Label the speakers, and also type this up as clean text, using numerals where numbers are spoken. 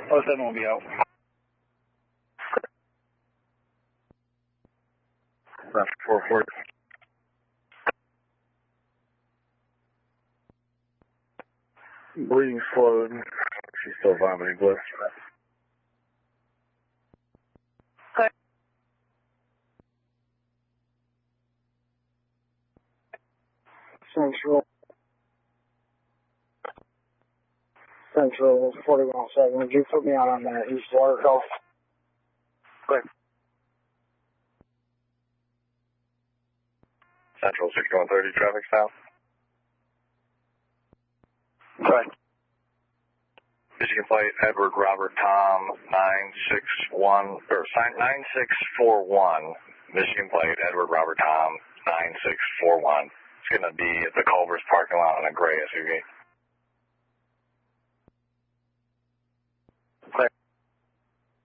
Speaker 1: 07 will be out.
Speaker 2: Left 440. Bleeding slowed. She's still vomiting blood.
Speaker 3: Central 4107. Would you put me out on that East Water call?
Speaker 2: Quick. Central 6130, traffic south.
Speaker 1: Right.
Speaker 2: Michigan Flight, Edward Robert Tom, 961, or 9641. Michigan Flight, Edward Robert Tom, 9641. It's going to be at the Culver's parking lot on a gray SUV.